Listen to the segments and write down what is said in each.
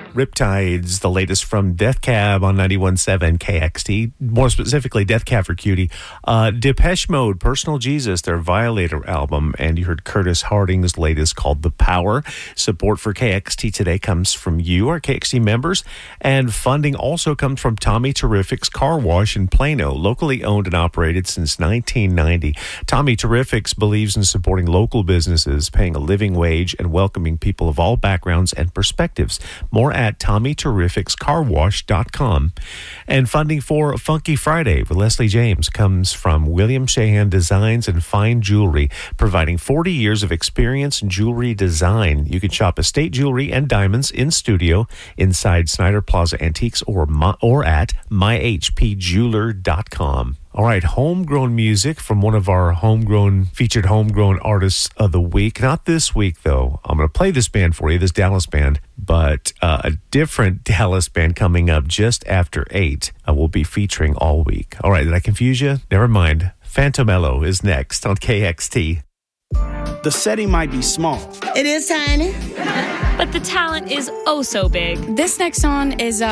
Riptides, the latest from Death Cab on 91.7 KXT, more specifically Death Cab for Cutie. Depeche Mode, Personal Jesus, their Violator album, and you heard Curtis Harding's latest called The Power. Support for KXT today comes from you, our KXT members, and funding also comes from Tommy Terrific's Car Wash in Plano, locally owned and operated since 1990. Tommy Terrific's believes in supporting local businesses, paying a living wage, and welcoming people of all backgrounds and perspectives. More at TommyTerrificsCarWash.com. And funding for Funky Friday with Leslie James comes from William Shahan Designs and Fine Jewelry, providing 40 years of experience in jewelry design. You can shop estate jewelry and diamonds in studio inside Snyder Plaza Antiques or at myhpjeweler.com. All right, homegrown music from one of our featured homegrown artists of the week. Not this week, though. I'm going to play this band for you, this Dallas band, but a different Dallas band coming up just after 8 we'll be featuring all week. All right, did I confuse you? Never mind. Phantomello is next on KXT. The setting might be small. It is tiny. But the talent is oh so big. This next song is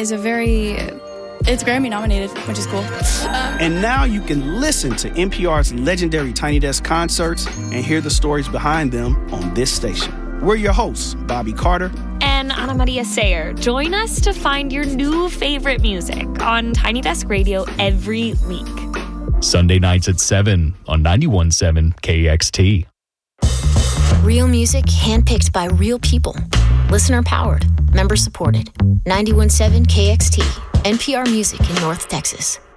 it's Grammy nominated, which is cool. And now you can listen to NPR's legendary Tiny Desk concerts and hear the stories behind them on this station. We're your hosts, Bobby Carter and Ana Maria Sayer. Join us to find your new favorite music on Tiny Desk Radio every week. Sunday nights at 7 on 91.7 KXT. Real music handpicked by real people. Listener powered. Member supported. 91.7 KXT. NPR Music in North Texas.